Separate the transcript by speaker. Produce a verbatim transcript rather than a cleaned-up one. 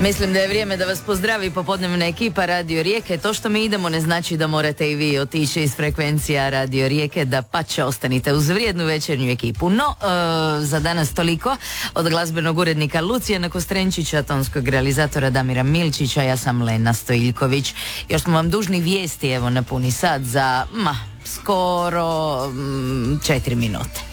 Speaker 1: Mislim da je vrijeme da vas pozdravi popodnevna ekipa Radio Rijeke. To što mi idemo ne znači da morate i vi otići iz frekvencija Radio Rijeke, da pače ostanite uz vrijednu večernju ekipu. No, e, za danas toliko. Od glazbenog urednika Lucijana Kostrenčića, tonskog realizatora Damira Milčića, ja sam Lena Stojiljković. Još smo vam dužni vijesti, evo na puni sat za, ma, skoro mm, četiri minute.